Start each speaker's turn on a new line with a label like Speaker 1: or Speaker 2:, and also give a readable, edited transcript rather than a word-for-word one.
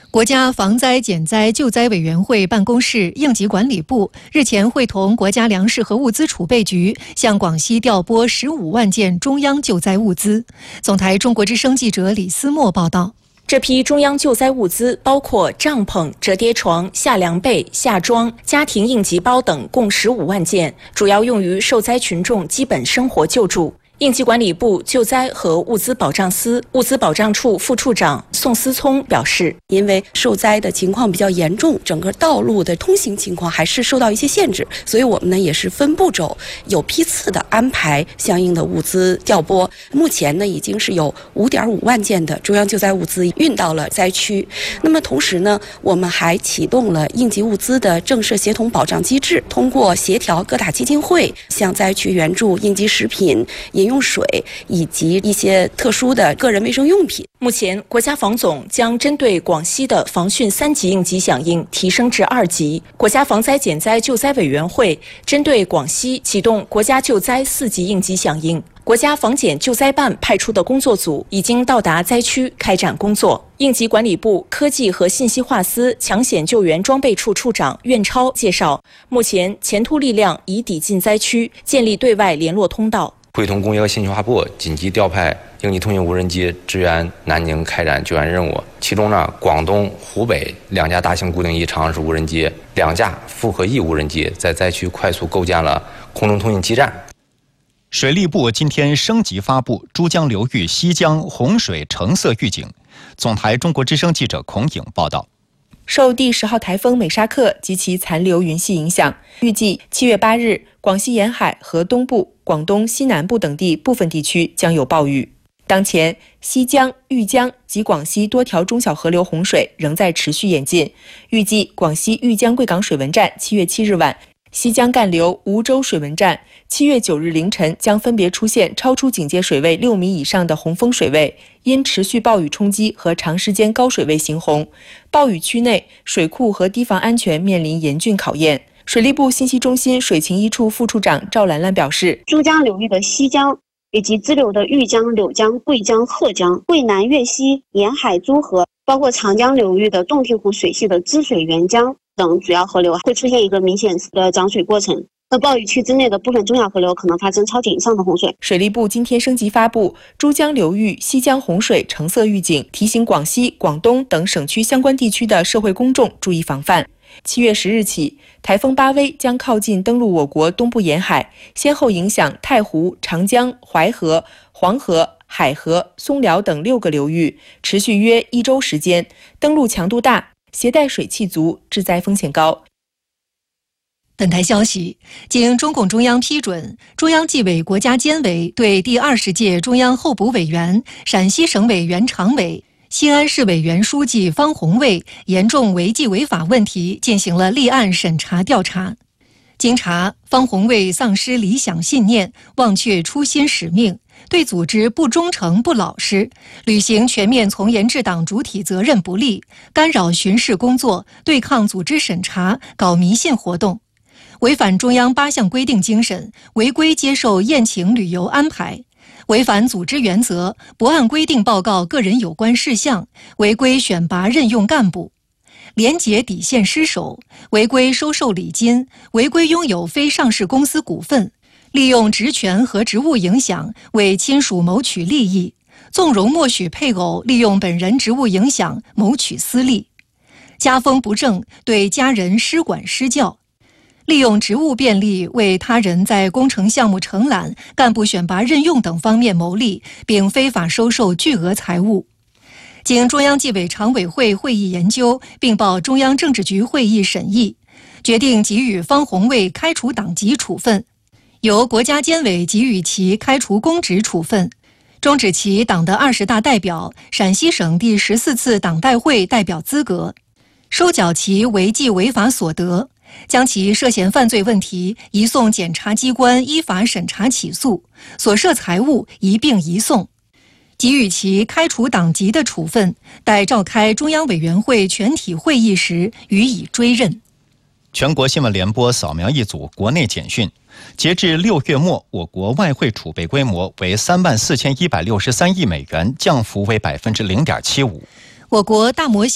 Speaker 1: 国家防灾减灾救灾委员会办公室应急管理部日前会同国家粮食和物资储备局向广西调拨15万件中央救灾物资。总台中国之声记者李思墨报道。
Speaker 2: 这批中央救灾物资包括帐篷、折叠床、夏凉被、夏装、家庭应急包等，共15万件，主要用于受灾群众基本生活救助。应急管理部救灾和物资保障司物资保障处副处长宋思聪表示，
Speaker 3: 因为受灾的情况比较严重，整个道路的通行情况还是受到一些限制，所以我们呢也是分步骤、有批次的安排相应的物资调拨。目前呢已经是有5.5万件的中央救灾物资运到了灾区。那么同时呢，我们还启动了应急物资的政策协同保障机制，通过协调各大基金会向灾区援助应急食品、饮用水以及一些特殊的个人卫生用品。
Speaker 2: 目前，国家防总将针对广西的防汛3级应急响应提升至2级。国家防灾减灾救灾委员会针对广西启动国家救灾4级应急响应。国家防减救灾办派出的工作组已经到达灾区开展工作。应急管理部科技和信息化司抢险救援装备处处长苑超介绍，目前前突力量已抵近灾区，建立对外联络通道。
Speaker 4: 会同工业和信息化部紧急调派应急通信无人机支援南宁开展救援任务。其中呢，广东、湖北2架大型固定翼长航式无人机、2架复合翼无人机在灾区快速构建了空中通信基站。
Speaker 5: 水利部今天升级发布珠江流域西江洪水橙色预警。总台中国之声记者孔颖报道。
Speaker 6: 受第10号台风美沙克及其残留云系影响，预计7月8日，广西沿海和东部、广东西南部等地部分地区将有暴雨。当前，西江、豫江及广西多条中小河流洪水仍在持续演进。预计广西豫江贵港水文站7月7日晚，西江干流梧州水文站7月9日凌晨将分别出现超出警戒水位6米以上的洪峰水位，因持续暴雨冲击和长时间高水位行洪，暴雨区内水库和堤防安全面临严峻考验。水利部信息中心水情一处副处长赵兰兰表示，
Speaker 7: 珠江流域的西江以及支流的豫江、柳江、贵江、鹤江、贵南、粤西沿海诸河，包括长江流域的洞庭湖水系的支水沅江等主要河流会出现一个明显的涨水过程。那暴雨区之内的部分中小河流可能发生超警以上的洪水。
Speaker 6: 水利部今天升级发布珠江流域西江洪水橙色预警，提醒广西、广东等省区相关地区的社会公众注意防范。7月10日起，台风巴威将靠近登陆我国东部沿海，先后影响太湖、长江、淮河、黄河、海河、松辽等6个流域，持续约1周时间，登陆强度大，携带水汽足，致灾风险高。
Speaker 1: 本台消息，经中共中央批准，中央纪委国家监委对第20届中央候补委员、陕西省委原常委、西安市委原书记方红卫严重违纪违法问题进行了立案审查调查。经查，方红卫丧失理想信念，忘却初心使命，对组织不忠诚不老实，履行全面从严治党主体责任不力，干扰巡视工作，对抗组织审查，搞迷信活动，违反中央8项规定精神，违规接受宴请旅游安排，违反组织原则，不按规定报告个人有关事项，违规选拔任用干部，廉洁底线失守，违规收受礼金，违规拥有非上市公司股份，利用职权和职务影响为亲属谋取利益，纵容默许配偶利用本人职务影响谋取私利，家风不正，对家人施管施教，利用职务便利为他人在工程项目承揽、干部选拔任用等方面谋利，并非法收受巨额财物。经中央纪委常委会会议研究，并报中央政治局会议审议，决定给予方红卫开除党籍处分，由国家监委给予其开除公职处分，终止其党的20大代表、陕西省第14次党代会代表资格，收缴其违纪违法所得，将其涉嫌犯罪问题移送检察机关依法审查起诉，所涉财物一并移送，给予其开除党籍的处分，待召开中央委员会全体会议时予以追认。
Speaker 5: 全国新闻联播扫描一组国内简讯。截至6月末，我国外汇储备规模为34163亿美元，降幅为0.75%。
Speaker 1: 我国大模型